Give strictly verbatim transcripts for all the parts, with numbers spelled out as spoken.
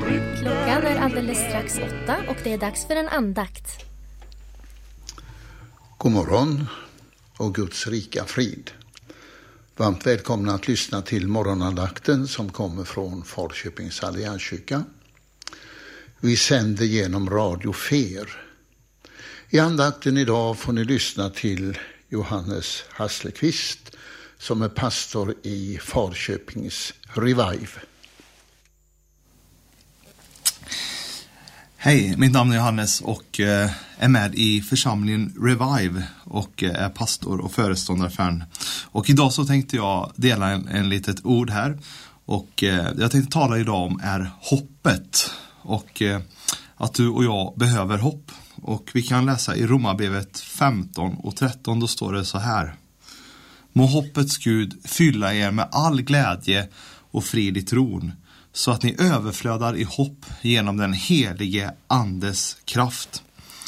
Klockan är alldeles strax åtta och det är dags för en andakt. God morgon och Guds rika frid. Varmt välkomna att lyssna till morgonandakten som kommer från Falköpings Allianskyrka. Vi sänder genom Radio Fer. I andakten idag får ni lyssna till Johannes Hasselqvist som är pastor i Falköpings Revive. Hej, mitt namn är Johannes och är med i församlingen Revive och är pastor och föreståndare för den. Och idag så tänkte jag dela en, en litet ord här. Och jag tänkte tala idag om är hoppet. Och att du och jag behöver hopp. Och vi kan läsa i Romarbrevet femton och tretton, då står det så här. Må hoppets Gud fylla er med all glädje och frid i tron, så att ni överflödar i hopp genom den helige andes kraft.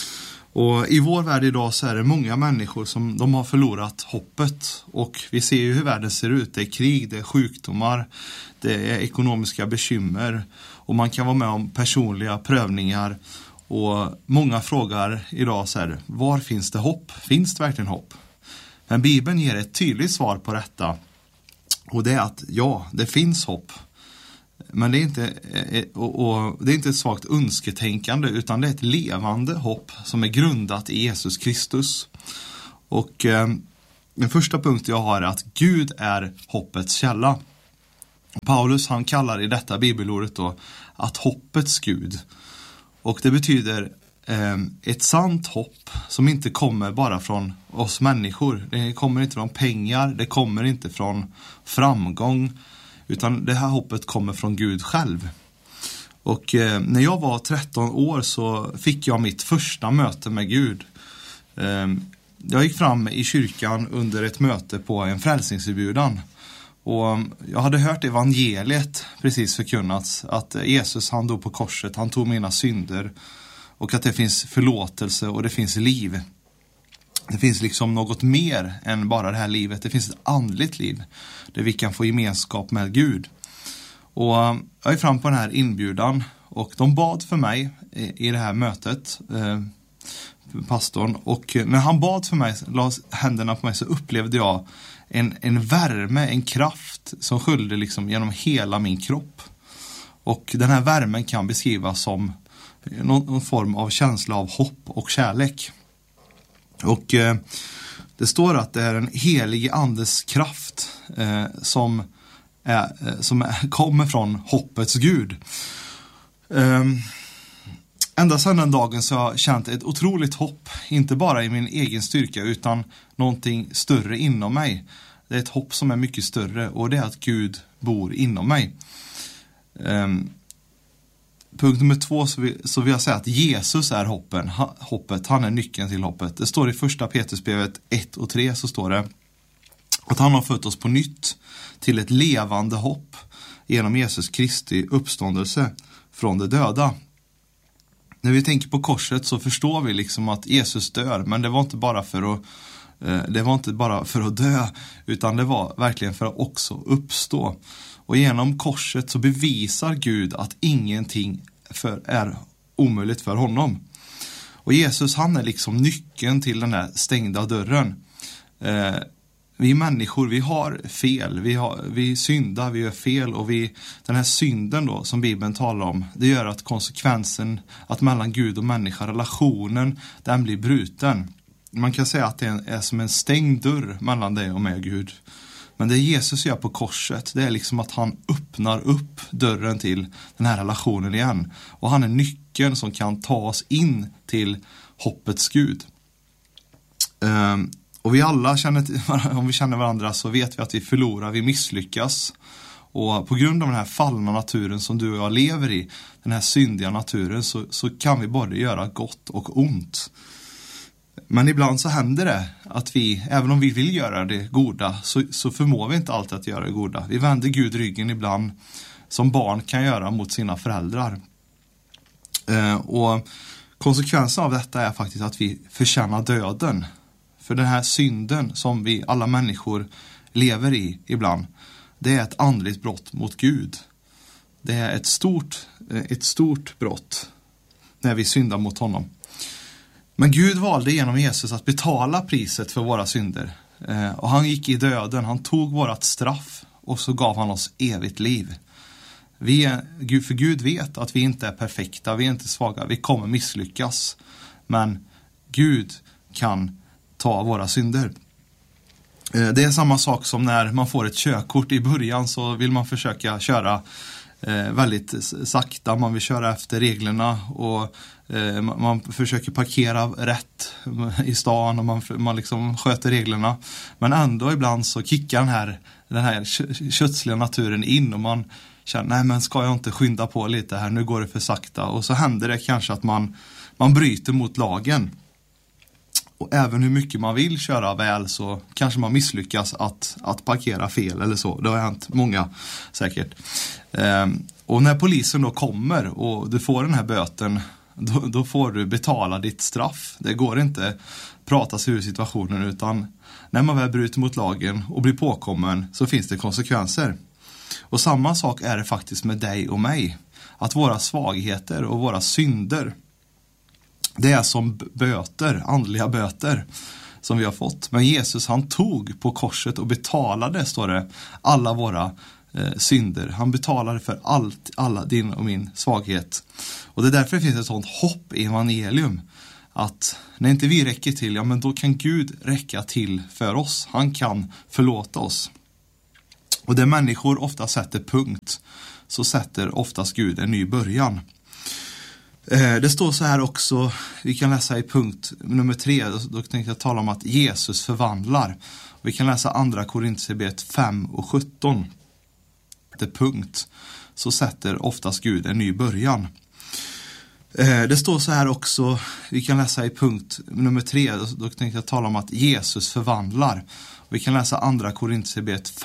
Och i vår värld idag så är det många människor som de har förlorat hoppet. Och vi ser ju hur världen ser ut. Det är krig, det är sjukdomar, det är ekonomiska bekymmer. Och man kan vara med om personliga prövningar. Och många frågar idag så här, var finns det hopp? Finns det verkligen hopp? Men Bibeln ger ett tydligt svar på detta. Och det är att ja, det finns hopp. Men det är inte, och, och, det är inte ett svagt önsketänkande, utan det är ett levande hopp som är grundat i Jesus Kristus. Och eh, den första punkten jag har är att Gud är hoppets källa. Paulus han kallar i detta bibelordet då att hoppets Gud. Och det betyder eh, ett sant hopp som inte kommer bara från oss människor. Det kommer inte från pengar, det kommer inte från framgång. Utan det här hoppet kommer från Gud själv. Och eh, när jag var tretton år så fick jag mitt första möte med Gud. Eh, jag gick fram i kyrkan under ett möte på en frälsningsinbjudan. Och jag hade hört evangeliet precis förkunnats. Att Jesus han dog på korset, han tog mina synder. Och att det finns förlåtelse och det finns liv. Det finns liksom något mer än bara det här livet. Det finns ett andligt liv där vi kan få gemenskap med Gud. Och jag är fram på den här inbjudan och de bad för mig i det här mötet, eh, pastorn. Och när han bad för mig, la händerna på mig, så upplevde jag en, en värme, en kraft som sköljde liksom genom hela min kropp. Och den här värmen kan beskrivas som någon, någon form av känsla av hopp och kärlek. Och eh, det står att det är en helige andes kraft eh, som, är, eh, som är, kommer från hoppets Gud. Eh, ända sedan den dagen så har jag känt ett otroligt hopp, inte bara i min egen styrka utan någonting större inom mig. Det är ett hopp som är mycket större och det är att Gud bor inom mig. Eh, Punkt nummer två så vill, så vill jag säga att Jesus är hoppen, ha, hoppet, han är nyckeln till hoppet. Det står i första Petrusbrevet ett och tre så står det att han har fött oss på nytt till ett levande hopp genom Jesus Kristi uppståndelse från de döda. När vi tänker på korset så förstår vi liksom att Jesus dör, men det var inte bara för att, eh, det var inte bara för att dö, utan det var verkligen för att också uppstå. Och genom korset så bevisar Gud att ingenting för, är omöjligt för honom. Och Jesus han är liksom nyckeln till den här stängda dörren. Eh, vi människor, vi har fel. Vi, har, vi syndar, vi gör fel. Och vi, den här synden då som Bibeln talar om, det gör att konsekvensen att mellan Gud och människa, relationen, den blir bruten. Man kan säga att det är, är som en stängd dörr mellan dig och mig och Gud. Men det Jesus gör på korset, det är liksom att han öppnar upp dörren till den här relationen igen. Och han är nyckeln som kan ta oss in till hoppets Gud. Um, och vi alla känner, om vi känner varandra så vet vi att vi förlorar, vi misslyckas. Och på grund av den här fallna naturen som du och jag lever i, den här syndiga naturen, så, så kan vi både göra gott och ont. Men ibland så händer det att vi, även om vi vill göra det goda, så, så förmår vi inte alltid att göra det goda. Vi vänder Gud ryggen ibland, som barn kan göra mot sina föräldrar. Eh, och konsekvensen av detta är faktiskt att vi förtjänar döden. För den här synden som vi alla människor lever i ibland, det är ett andligt brott mot Gud. Det är ett stort, ett stort brott när vi syndar mot honom. Men Gud valde genom Jesus att betala priset för våra synder. Och han gick i döden, han tog vårat straff och så gav han oss evigt liv. Vi är, för Gud vet att vi inte är perfekta, vi är inte svaga, vi kommer misslyckas. Men Gud kan ta våra synder. Det är samma sak som när man får ett körkort. I början så vill man försöka köra väldigt sakta, man vill köra efter reglerna och man försöker parkera rätt i stan och man, man liksom sköter reglerna. Men ändå ibland så kickar den här, den här kötsliga naturen in och man känner, nej men ska jag inte skynda på lite här, nu går det för sakta. Och så händer det kanske att man, man bryter mot lagen. Och även hur mycket man vill köra väl så kanske man misslyckas att, att parkera fel eller så. Det har hänt många säkert. Ehm, och när polisen då kommer och du får den här böten, då, då får du betala ditt straff. Det går inte att prata sig ur situationen, utan när man väl bryter mot lagen och blir påkommen så finns det konsekvenser. Och samma sak är det faktiskt med dig och mig. Att våra svagheter och våra synder, det är som böter, andliga böter som vi har fått. Men Jesus, han tog på korset och betalade, står det, alla våra eh, synder. Han betalade för allt, alla din och min svaghet. Och det är därför det finns ett sånt hopp i evangelium. Att när inte vi räcker till, ja men då kan Gud räcka till för oss. Han kan förlåta oss. Och där människor ofta sätter punkt, så sätter oftast Gud en ny början. Det står så här också, vi kan läsa i punkt nummer tre, då tänkte jag tala om att Jesus förvandlar. Vi kan läsa andra Korinthierbrevet fem och sjutton. Det punkt, så sätter oftast Gud en ny början. Det står så här också, vi kan läsa i punkt nummer tre, då tänkte jag tala om att Jesus förvandlar. Vi kan läsa andra Korinthierbrevet